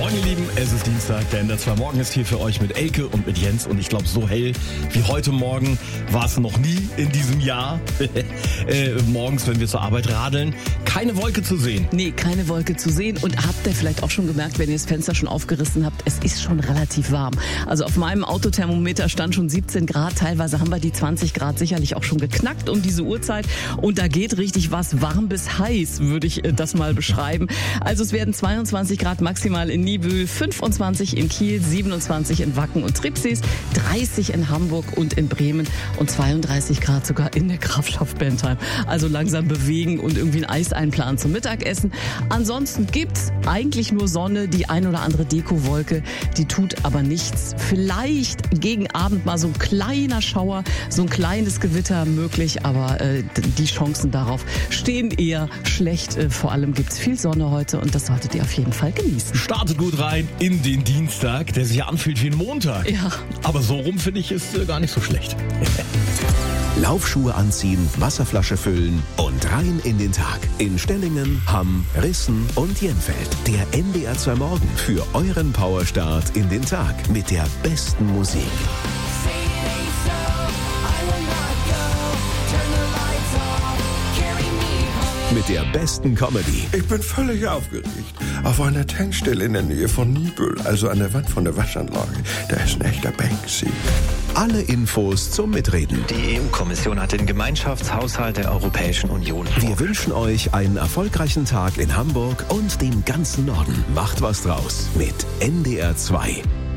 Moin ihr Lieben, es ist Dienstag, der NDR 2 Morgen ist hier für euch mit Elke und mit Jens und ich glaube so hell wie heute Morgen war es noch nie in diesem Jahr. Morgens, wenn wir zur Arbeit radeln, keine Wolke zu sehen. Nee, keine Wolke zu sehen und habt ihr vielleicht auch schon gemerkt, wenn ihr das Fenster schon aufgerissen habt, es ist schon relativ warm. Also auf meinem Autothermometer stand schon 17 Grad, teilweise haben wir die 20 Grad sicherlich auch schon geknackt um diese Uhrzeit und da geht richtig was, warm bis heiß, würde ich das mal beschreiben. Also es werden 22 Grad maximal in Niebüll, 25 in Kiel, 27 in Wacken und Tripsis, 30 in Hamburg und in Bremen und 32 Grad sogar in der Grafschaft Bentheim. Also langsam bewegen und irgendwie ein Eis einplanen zum Mittagessen. Ansonsten gibt's eigentlich nur Sonne, die ein oder andere Dekowolke, die tut aber nichts. Vielleicht gegen Abend mal so ein kleiner Schauer, so ein kleines Gewitter möglich, aber die Chancen darauf stehen eher schlecht. Vor allem gibt's viel Sonne heute und das solltet ihr auf jeden Fall genießen. Startet gut rein in den Dienstag, der sich anfühlt wie ein Montag. Ja. Aber so rum finde ich ist gar nicht so schlecht. Laufschuhe anziehen, Wasserflasche füllen und rein in den Tag. In Stellingen, Hamm, Rissen und Jenfeld. Der NDR 2 Morgen für euren Powerstart in den Tag mit der besten Musik. Mit der besten Comedy. Ich bin völlig aufgeregt. Auf einer Tankstelle in der Nähe von Niebüll, also an der Wand von der Waschanlage, da ist ein echter Banksy. Alle Infos zum Mitreden. Die EU-Kommission hat den Gemeinschaftshaushalt der Europäischen Union. Wir wünschen euch einen erfolgreichen Tag in Hamburg und dem ganzen Norden. Macht was draus mit NDR 2.